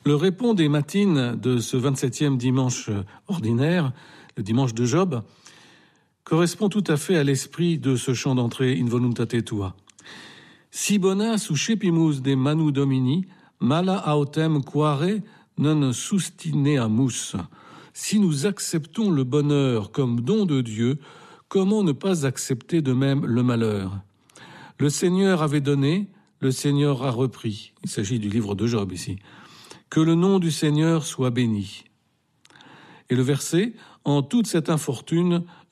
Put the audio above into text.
Le répond des matines de ce 27e dimanche ordinaire, le dimanche de Job, correspond tout à fait à l'esprit de ce chant d'entrée In voluntate tua. Si bona suscepimus de manu domini, mala autem quare non sustineamus. Si nous acceptons le bonheur comme don de Dieu, comment ne pas accepter de même le malheur? Le Seigneur avait donné, le Seigneur a repris. Il s'agit du livre de Job ici. Que le nom du Seigneur soit béni. Et le verset, en toute cette infortune,